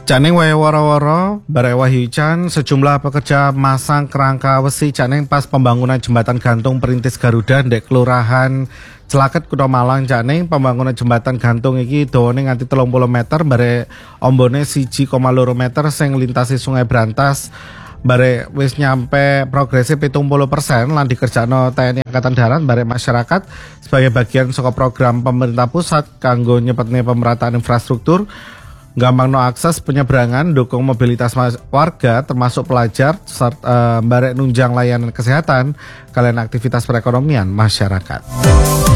Caneng wae woro-woro, barek Wahyu Chan, sejumlah pekerja masang kerangka besi Caneng pas pembangunan jembatan gantung perintis Garuda ndek kelurahan Celaket Kutha Malang. Caneng pembangunan jembatan gantung iki dawane nganti 30 meter, barek ombone 1,2 meter sing nglintasi Sungai Brantas. Barek wis nyampe progresif 70% lan dikerjakno TNI Angkatan Darat barek masyarakat sebagai bagian saka program pemerintah pusat kanggo nyepetne pemerataan infrastruktur, gampangno akses penyeberangan, dukung mobilitas warga termasuk pelajar, serta barek nunjang layanan kesehatan kalian aktivitas perekonomian masyarakat.